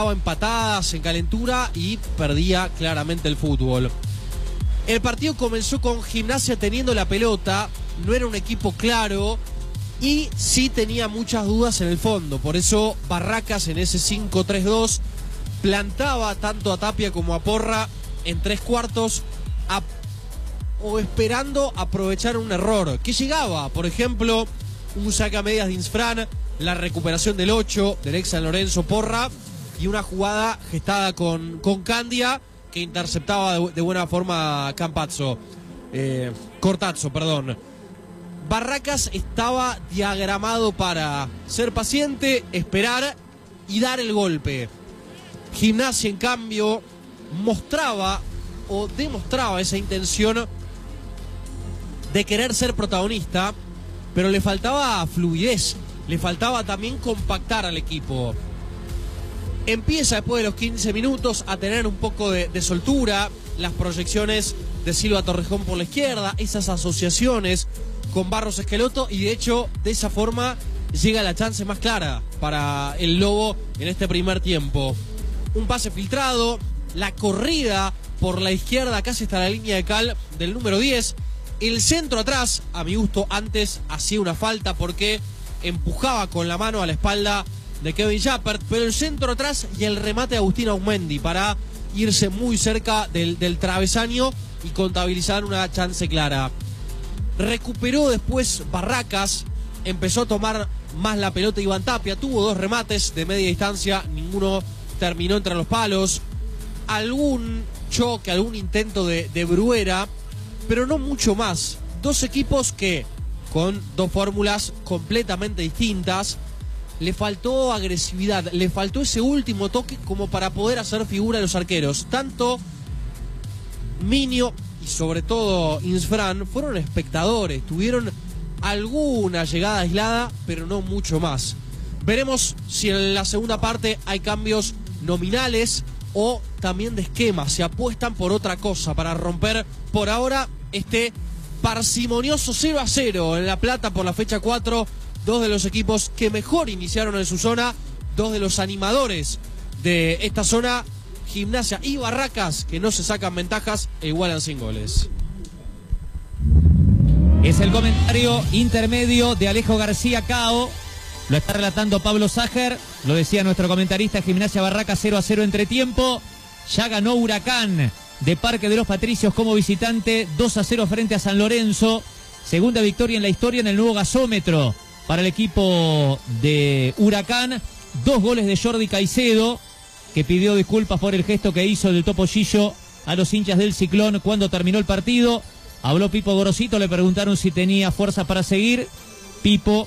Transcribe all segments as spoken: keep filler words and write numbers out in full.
empatadas en calentura y perdía claramente el fútbol. El partido comenzó con Gimnasia teniendo la pelota, no era un equipo claro y sí tenía muchas dudas en el fondo. Por eso Barracas en ese cinco tres dos plantaba tanto a Tapia como a Porra en tres cuartos a, o esperando aprovechar un error que llegaba. Por ejemplo, un saque a medias de Insfran, la recuperación del ocho del ex San Lorenzo Porra y una jugada gestada con, con Candia que interceptaba de, de buena forma Campazzo, eh, Cortazzo, perdón. Barracas estaba diagramado para ser paciente, esperar y dar el golpe. Gimnasia, en cambio, mostraba o demostraba esa intención de querer ser protagonista, pero le faltaba fluidez, le faltaba también compactar al equipo. Empieza después de los quince minutos a tener un poco de, de soltura, las proyecciones de Silva Torrejón por la izquierda, esas asociaciones con Barros Esqueloto, y de hecho de esa forma llega la chance más clara para el Lobo en este primer tiempo. Un pase filtrado, la corrida por la izquierda casi hasta la línea de cal del número diez, el centro atrás, a mi gusto antes hacía una falta porque empujaba con la mano a la espalda de Kevin Jappert, pero el centro atrás y el remate de Agustín Aumendi para irse muy cerca del, del travesaño y contabilizar una chance clara. Recuperó después Barracas, empezó a tomar más la pelota Iván Tapia, tuvo dos remates de media distancia, ninguno terminó entre los palos, algún choque, algún intento de, de Bruera, pero no mucho más. Dos equipos que, con dos fórmulas completamente distintas, le faltó agresividad, le faltó ese último toque como para poder hacer figura de los arqueros. Tanto Minio y sobre todo Insfran fueron espectadores, tuvieron alguna llegada aislada, pero no mucho más. Veremos si en la segunda parte hay cambios nominales o también de esquema, se apuestan por otra cosa para romper por ahora este parsimonioso cero a cero en La Plata por la fecha cuatro. Dos de los equipos que mejor iniciaron en su zona, dos de los animadores de esta zona, Gimnasia y Barracas, que no se sacan ventajas e igualan sin goles. Es el comentario intermedio de Alejo García Cao. Lo está relatando Pablo Ságer. Lo decía nuestro comentarista, Gimnasia Barracas cero a cero entretiempo. Ya ganó Huracán de Parque de los Patricios como visitante, dos a cero frente a San Lorenzo. Segunda victoria en la historia en el nuevo gasómetro para el equipo de Huracán. Dos goles de Jordi Caicedo, que pidió disculpas por el gesto que hizo del topollillo a los hinchas del Ciclón cuando terminó el partido. Habló Pipo Gorosito, le preguntaron si tenía fuerza para seguir. Pipo,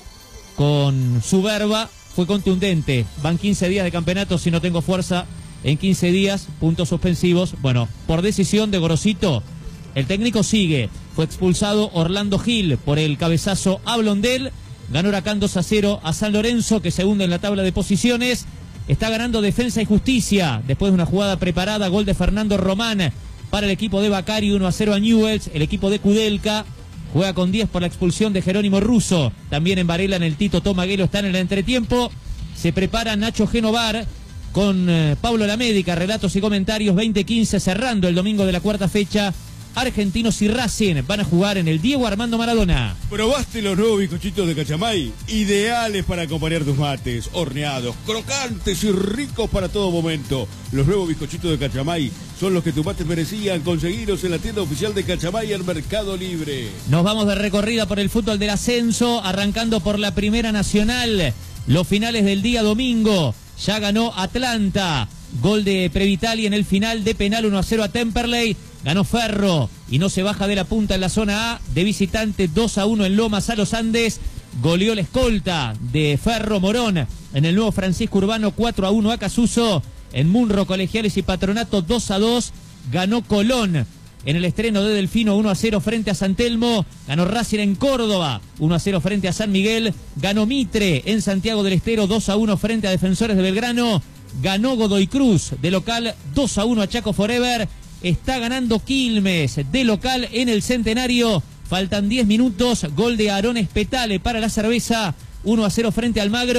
con su verba, fue contundente. Van quince días de campeonato, si no tengo fuerza en quince días, puntos suspensivos. Bueno, por decisión de Gorosito, el técnico sigue. Fue expulsado Orlando Gil por el cabezazo a Blondel. Ganó Huracán dos a cero a San Lorenzo, que se hunde en la tabla de posiciones. Está ganando Defensa y Justicia después de una jugada preparada, gol de Fernando Román para el equipo de Bacari, uno a cero a Newell's. El equipo de Kudelka juega con diez por la expulsión de Jerónimo Russo. También en Varela, en el Tito Tomaguelo, están en el entretiempo. Se prepara Nacho Genovar con eh, Pablo Lamédica, relatos y comentarios. Veinte quince cerrando el domingo de la cuarta fecha. Argentinos y Racing van a jugar en el Diego Armando Maradona. ¿Probaste los nuevos bizcochitos de Cachamay? Ideales para acompañar tus mates, horneados, crocantes y ricos para todo momento. Los nuevos bizcochitos de Cachamay son los que tus mates merecían. Conseguiros en la tienda oficial de Cachamay en Mercado Libre. Nos vamos de recorrida por el fútbol del ascenso, arrancando por la Primera Nacional. Los finales del día domingo. Ya ganó Atlanta. Gol de Previtali en el final de penal, uno a cero a Temperley. Ganó Ferro y no se baja de la punta en la zona A. De visitante, dos a uno en Lomas a los Andes. Goleó la escolta de Ferro Morón en el nuevo Francisco Urbano, cuatro a uno a Casuso. En Munro, Colegiales y Patronato, dos a dos. Ganó Colón en el estreno de Delfino, uno a cero frente a San Telmo. Ganó Racing en Córdoba, uno a cero frente a San Miguel. Ganó Mitre en Santiago del Estero, dos a uno frente a Defensores de Belgrano. Ganó Godoy Cruz de local, dos a uno a Chaco Forever. Está ganando Quilmes de local en el Centenario. Faltan diez minutos. Gol de Aarón Espetale para la cerveza. uno a cero frente al Magro.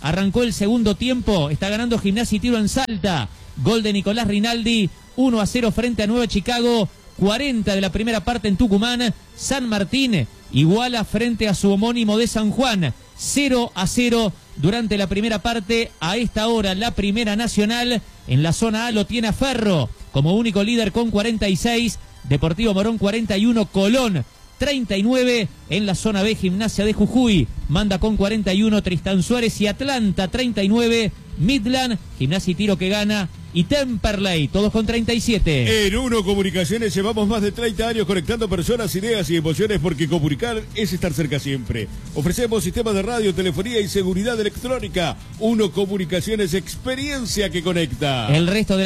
Arrancó el segundo tiempo. Está ganando Gimnasia y Tiro en Salta. Gol de Nicolás Rinaldi. uno a cero frente a Nueva Chicago. cuarenta de la primera parte en Tucumán. San Martín iguala frente a su homónimo de San Juan. cero a cero durante la primera parte. A esta hora la Primera Nacional en la zona A lo tiene a Ferro como único líder con cuarenta y seis. Deportivo Morón cuarenta y uno. Colón treinta y nueve. En la zona B, Gimnasia de Jujuy manda con cuarenta y uno. Tristán Suárez y Atlanta treinta y nueve. Midland, Gimnasia y Tiro que gana, y Temperley, todos con treinta y siete. En Uno Comunicaciones llevamos más de treinta años conectando personas, ideas y emociones, porque comunicar es estar cerca siempre. Ofrecemos sistemas de radio, telefonía y seguridad electrónica. Uno Comunicaciones, experiencia que conecta. El resto de la